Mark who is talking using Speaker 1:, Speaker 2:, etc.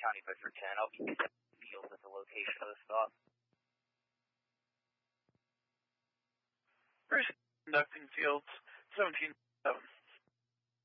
Speaker 1: County Vector 10. I'll be conducting fields at the location of the stop.
Speaker 2: First conducting fields, 17.